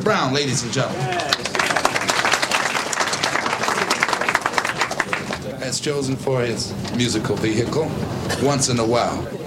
Stuart Brown, ladies and gentlemen. Has chosen for his musical vehicle, Once in a While.